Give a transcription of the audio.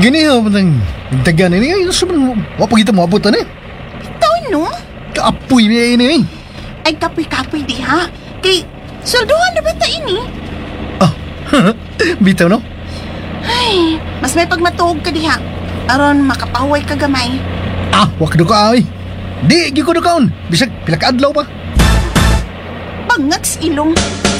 Gini ha, matang nagtagan ini. Ay, nasaman mo. Wapag kita mo abutan eh. Ito, no? Kaapoy niya ini eh. Ay, kapoy-kapoy diha. Kay, solduhan na ba ta ini? Ah, bitaw no? Ay, mas may pagmatuog ka diha. Aron makapaway ka gamay. Ah, wakdo ka ay. Di, gi ko na kaon. Bisag, pila ka adlaw pa. Bangat sa ilong.